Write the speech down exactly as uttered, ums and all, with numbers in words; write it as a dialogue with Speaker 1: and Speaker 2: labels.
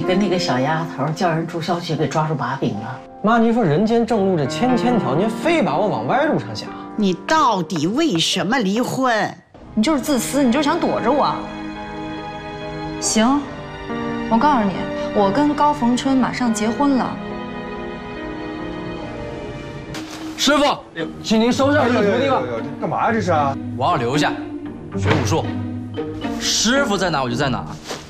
Speaker 1: 跟那个小丫头叫人住校区给抓住把柄了。
Speaker 2: 妈，您说人间正路这千千条，您非把我往歪路上想。
Speaker 3: 你到底为什么离婚？
Speaker 4: 你就是自私，你就是想躲着我。行，我告诉你，我跟高逢春马上结婚了。
Speaker 5: 师傅，请您收下我的徒弟吧。
Speaker 6: 干嘛呀？这是啊！
Speaker 5: 我要留下，学武术。师傅在哪我就在哪。